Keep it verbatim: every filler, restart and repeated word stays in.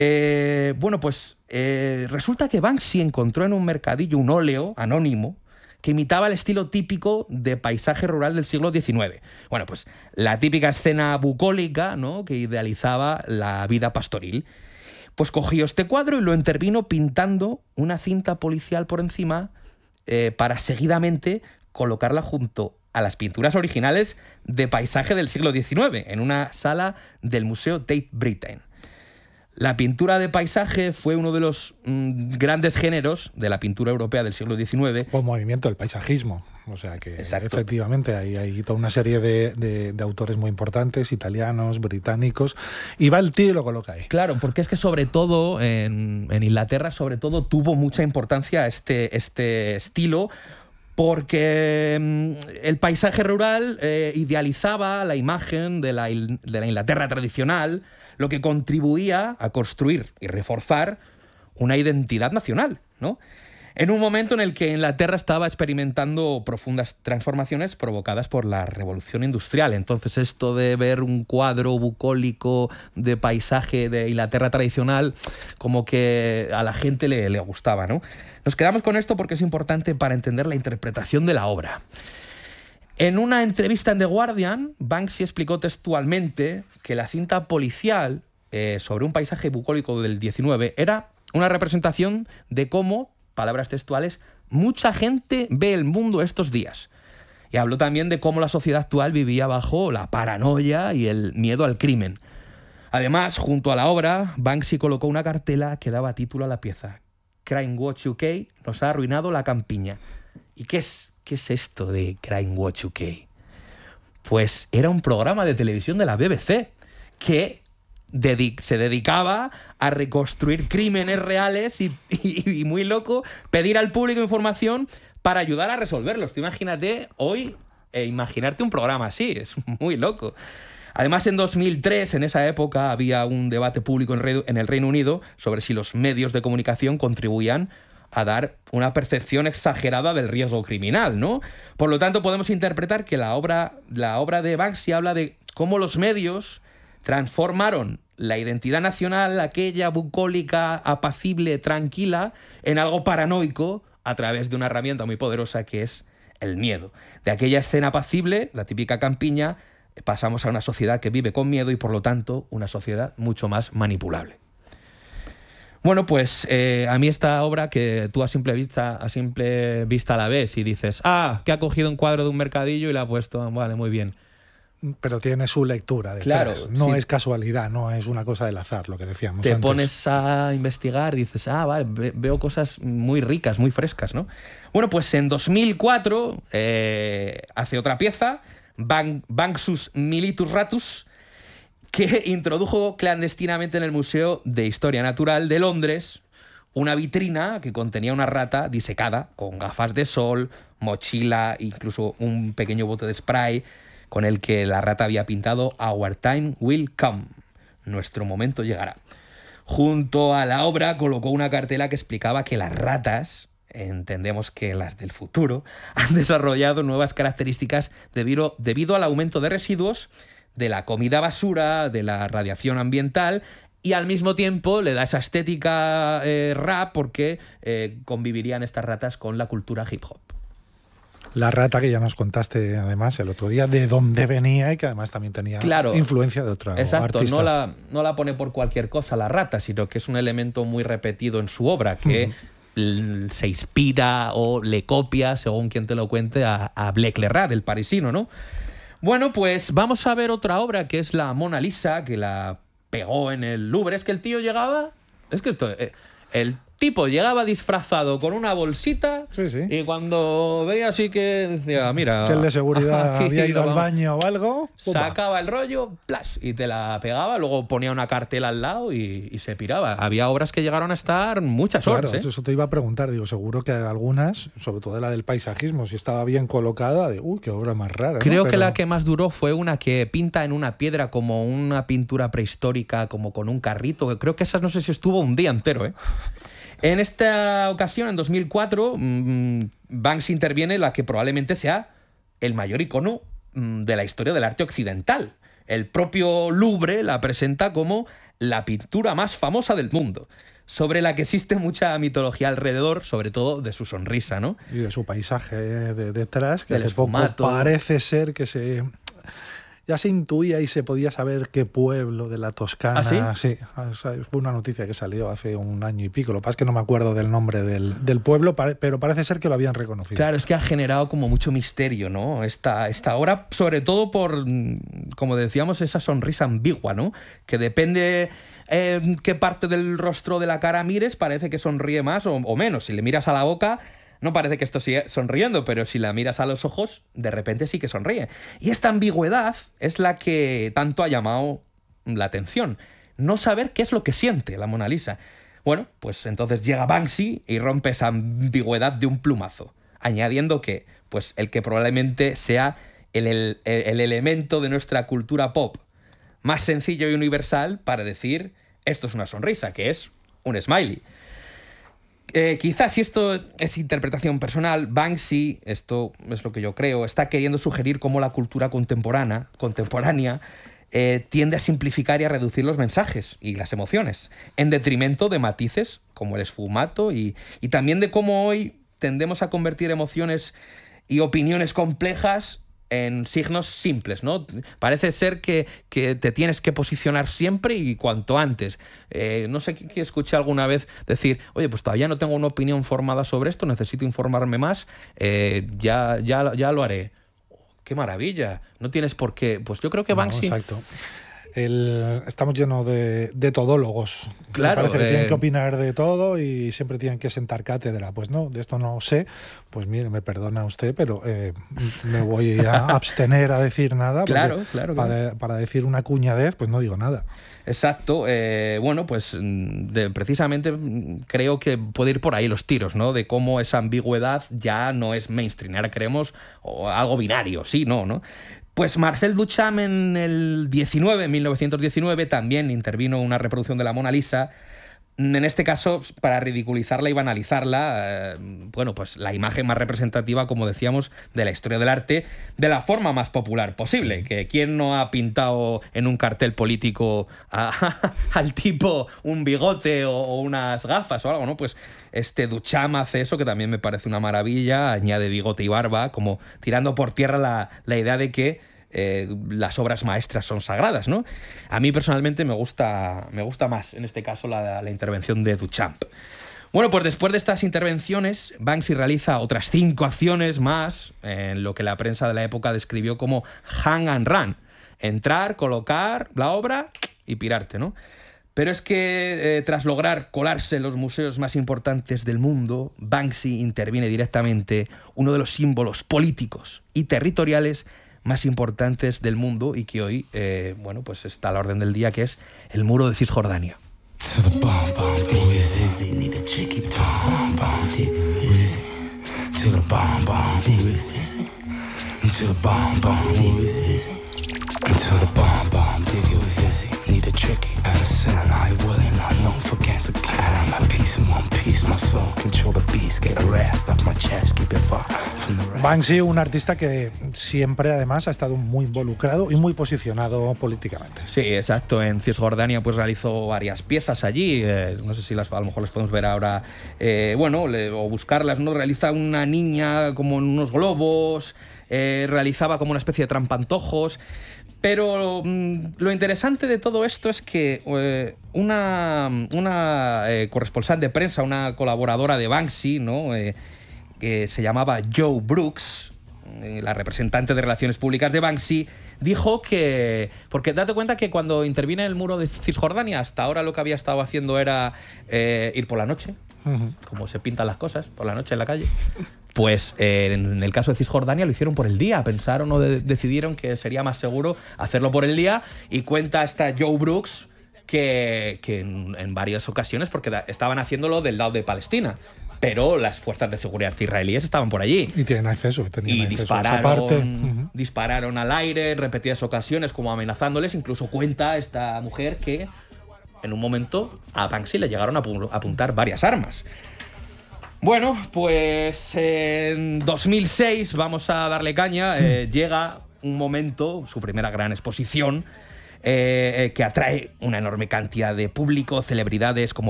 Eh, bueno, pues eh, resulta que Banksy encontró en un mercadillo un óleo anónimo que imitaba el estilo típico de paisaje rural del siglo diecinueve. Bueno, pues la típica escena bucólica, ¿no?, que idealizaba la vida pastoril. Pues cogió este cuadro y lo intervino pintando una cinta policial por encima eh, para seguidamente colocarla junto a las pinturas originales de paisaje del siglo diecinueve en una sala del Museo Tate Britain. La pintura de paisaje fue uno de los mmm, grandes géneros de la pintura europea del siglo diecinueve. O movimiento del paisajismo. O sea que Exacto. Efectivamente hay, hay toda una serie de, de, de autores muy importantes, italianos, británicos, y va el tío y lo coloca ahí. Claro, porque es que sobre todo en, en Inglaterra sobre todo tuvo mucha importancia este, este estilo, porque el paisaje rural eh, idealizaba la imagen de la, de la Inglaterra tradicional, lo que contribuía a construir y reforzar una identidad nacional, ¿no? En un momento en el que Inglaterra estaba experimentando profundas transformaciones provocadas por la revolución industrial. Entonces esto de ver un cuadro bucólico de paisaje de Inglaterra tradicional, como que a la gente le, le gustaba, ¿no? Nos quedamos con esto porque es importante para entender la interpretación de la obra. En una entrevista en The Guardian, Banksy explicó textualmente que la cinta policial eh, sobre un paisaje bucólico del diecinueve era una representación de cómo, palabras textuales, mucha gente ve el mundo estos días. Y habló también de cómo la sociedad actual vivía bajo la paranoia y el miedo al crimen. Además, junto a la obra, Banksy colocó una cartela que daba título a la pieza. Crime Watch U K nos ha arruinado la campiña. ¿Y qué es? ¿Qué es esto de Crime Watch U K? Pues era un programa de televisión de la B B C que dedic- se dedicaba a reconstruir crímenes reales y, y, y muy loco, pedir al público información para ayudar a resolverlos. Tú imagínate hoy, eh, imaginarte un programa así, es muy loco. Además, en dos mil tres, en esa época, había un debate público en, Re- en el Reino Unido sobre si los medios de comunicación contribuían a dar una percepción exagerada del riesgo criminal, ¿no? Por lo tanto, podemos interpretar que la obra, la obra de Banksy habla de cómo los medios transformaron la identidad nacional, aquella bucólica, apacible, tranquila, en algo paranoico a través de una herramienta muy poderosa que es el miedo. De aquella escena apacible, la típica campiña, pasamos a una sociedad que vive con miedo y, por lo tanto, una sociedad mucho más manipulable. Bueno, pues eh, a mí esta obra que tú a simple vista a simple vista la ves y dices, ah, que ha cogido un cuadro de un mercadillo y la ha puesto, vale, muy bien. Pero tiene su lectura detrás. Claro, no sí. es casualidad, no es una cosa del azar, lo que decíamos Te antes. pones a investigar y dices, ah, vale, ve- veo cosas muy ricas, muy frescas, ¿no? Bueno, pues en dos mil cuatro eh, hace otra pieza, Ban- Banksus Militus Ratus, que introdujo clandestinamente en el Museo de Historia Natural de Londres una vitrina que contenía una rata disecada, con gafas de sol, mochila, incluso un pequeño bote de spray, con el que la rata había pintado Our time will come. Nuestro momento llegará. Junto a la obra colocó una cartela que explicaba que las ratas, entendemos que las del futuro, han desarrollado nuevas características debido, debido al aumento de residuos, de la comida basura, de la radiación ambiental, y al mismo tiempo le da esa estética eh, rap porque eh, convivirían estas ratas con la cultura hip hop. La rata que ya nos contaste además el otro día de dónde venía y que además también tenía Claro, influencia de otro exacto, artista. no la, no la pone por cualquier cosa la rata, sino que es un elemento muy repetido en su obra que uh-huh. l- se inspira o le copia, según quien te lo cuente, a, a Blake Le Rat, el parisino, ¿no? Bueno, pues vamos a ver otra obra que es la Mona Lisa, que la pegó en el Louvre. Es que el tío llegaba... Es que esto... Eh, el tipo llegaba disfrazado con una bolsita sí, sí. y cuando veía así que decía, mira... Que el de seguridad aquí, había ido vamos, al baño o algo... ¡pumba! Sacaba el rollo, plas, y te la pegaba, luego ponía una cartela al lado y, y se piraba. Había obras que llegaron a estar muchas claro, horas, ¿eh? Eso te iba a preguntar, digo, seguro que algunas, sobre todo la del paisajismo, si estaba bien colocada, de uy, qué obra más rara. Creo ¿no? que Pero... la que más duró fue una que pinta en una piedra como una pintura prehistórica, como con un carrito. Creo que esa no sé si estuvo un día entero, ¿eh? En esta ocasión, en dos mil cuatro, mmm, Banksy interviene en la que probablemente sea el mayor icono mmm, de la historia del arte occidental. El propio Louvre la presenta como la pintura más famosa del mundo, sobre la que existe mucha mitología alrededor, sobre todo de su sonrisa, ¿no? Y de su paisaje de detrás, que Del hace poco esfumato. parece ser que se... ya se intuía y se podía saber qué pueblo de la Toscana... ¿Ah, sí? Sí, fue una noticia que salió hace un año y pico. Lo que pasa es que no me acuerdo del nombre del, del pueblo, pero parece ser que lo habían reconocido. Claro, es que ha generado como mucho misterio, ¿no? Esta, esta obra, sobre todo por, como decíamos, esa sonrisa ambigua, ¿no? Que depende en qué parte del rostro de la cara mires, parece que sonríe más o, o menos. Si le miras a la boca, no parece que esto siga sonriendo, pero si la miras a los ojos, de repente sí que sonríe. Y esta ambigüedad es la que tanto ha llamado la atención. No saber qué es lo que siente la Mona Lisa. Bueno, pues entonces llega Banksy y rompe esa ambigüedad de un plumazo, añadiendo que, pues, el que probablemente sea el, el, el elemento de nuestra cultura pop más sencillo y universal para decir esto es una sonrisa, que es un smiley. Eh, quizás si esto es interpretación personal, Banksy, esto es lo que yo creo, está queriendo sugerir cómo la cultura contemporánea, contemporánea eh, tiende a simplificar y a reducir los mensajes y las emociones, en detrimento de matices como el esfumato y, y también de cómo hoy tendemos a convertir emociones y opiniones complejas en signos simples, ¿no? Parece ser que, que te tienes que posicionar siempre y cuanto antes. Eh, no sé qué escuché alguna vez decir, oye, pues todavía no tengo una opinión formada sobre esto, necesito informarme más, eh, ya, ya, ya lo haré. Oh, ¡qué maravilla! No tienes por qué... Pues yo creo que Banksy... No, exacto. El, estamos llenos de, de todólogos. Claro, parece que eh... tienen que opinar de todo y siempre tienen que sentar cátedra. Pues no, de esto no sé. Pues mire, me perdona usted, pero eh, me voy a abstener a decir nada. Claro, claro, para, claro. para decir una cuñadez, pues no digo nada. Exacto. Eh, bueno, pues de, precisamente creo que puede ir por ahí los tiros, ¿no? De cómo esa ambigüedad ya no es mainstream. Ahora queremos o algo binario, sí, no, ¿no? Pues Marcel Duchamp en el diecinueve, mil novecientos diecinueve, también intervino una reproducción de la Mona Lisa, en este caso para ridiculizarla y banalizarla, eh, bueno, pues la imagen más representativa, como decíamos, de la historia del arte, de la forma más popular posible. Que ¿quién no ha pintado en un cartel político a, al tipo un bigote o, o unas gafas o algo, ¿no? Pues este Duchamp hace eso, que también me parece una maravilla, añade bigote y barba, como tirando por tierra la, la idea de que Eh, las obras maestras son sagradas, ¿no? A mí personalmente me gusta, me gusta más, en este caso, la, la intervención de Duchamp. Bueno, pues después de estas intervenciones, Banksy realiza otras cinco acciones más en lo que la prensa de la época describió como hang and run. Entrar, colocar la obra y pirarte, ¿no? Pero es que eh, tras lograr colarse en los museos más importantes del mundo, Banksy interviene directamente uno de los símbolos políticos y territoriales más importantes del mundo y que hoy, eh, bueno, pues está a la orden del día, que es el muro de Cisjordania. Until the bomb bomb dig it was easy. Need a tricky out of sin. I willing, I know for cancer. Cat my peace in one piece. My soul control the beast. Get a rest off my chest. Keep it far from the rest. Banksy, un artista que siempre además ha estado muy involucrado y muy posicionado políticamente. Sí, exacto. En Cisjordania pues realizó varias piezas allí. Eh, no sé si las, a lo mejor las podemos ver ahora. Eh, bueno, le, o buscarlas, ¿no? Realiza una niña como en unos globos. Eh, realizaba como una especie de trampantojos. Pero mmm, lo interesante de todo esto es que eh, una, una eh, corresponsal de prensa, una colaboradora de Banksy, ¿no? Eh, que se llamaba Joe Brooks, eh, la representante de Relaciones Públicas de Banksy, dijo que... Porque date cuenta que cuando interviene el muro de Cisjordania, hasta ahora lo que había estado haciendo era eh, ir por la noche, uh-huh. como se pintan las cosas, por la noche en la calle. Pues eh, en el caso de Cisjordania lo hicieron por el día. Pensaron o de- decidieron que sería más seguro hacerlo por el día. Y cuenta esta Joe Brooks que, que en, en varias ocasiones, porque da- estaban haciéndolo del lado de Palestina, pero las fuerzas de seguridad israelíes estaban por allí. Y tienen acceso. Y acceso dispararon, a esa parte. Uh-huh. dispararon al aire en repetidas ocasiones, como amenazándoles. Incluso cuenta esta mujer que en un momento a Banksy le llegaron a pu- a apuntar varias armas. Bueno, pues en dos mil seis, vamos a darle caña, eh, llega un momento, su primera gran exposición, eh, que atrae una enorme cantidad de público, celebridades como